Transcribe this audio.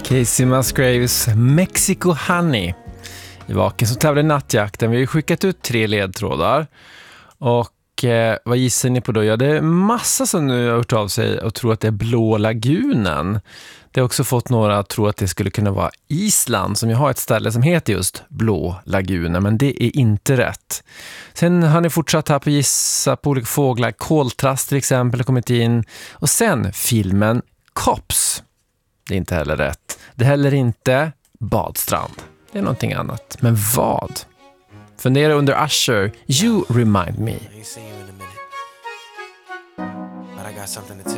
Casey Musgraves Mexico Honey i Vaken som tävlar i nattjakten. Vi har ju skickat ut 3 ledtrådar. Och vad gissar ni på då? Ja, det är massa som nu har hört av sig och tror att det är Blå lagunen. Det har också fått några att tro att det skulle kunna vara Island, som ju har ett ställe som heter just Blå lagunen, men det är inte rätt. Sen har ni fortsatt här på gissa på olika fåglar. Koltrast till exempel har kommit in. Och sen filmen Cops. Det är inte heller rätt. Det är heller inte Badstrand. Det är någonting annat. Men vad? Fundera under Usher. You remind me. But I got something to tell